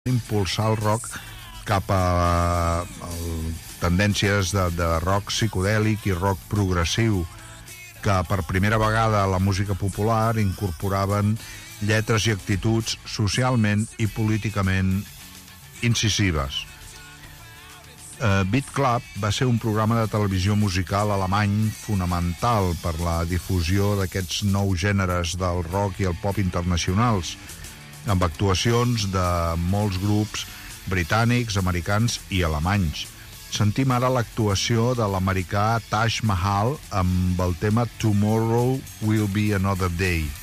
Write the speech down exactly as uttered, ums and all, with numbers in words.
impulsar el rock cap a, a tendències de, de rock psicodèlic i rock progressiu, que per primera vegada a la música popular incorporaven lletres i actituds socialment i políticament incisives. Uh, Beat Club va ser un programa de televisió musical alemany fonamental per la difusió d'aquests nous gèneres del rock i el pop internacionals, amb actuacions de molts grups britànics, americans i alemanys. Sentim ara l'actuació de l'americà Taj Mahal amb el tema Tomorrow Will Be Another Day.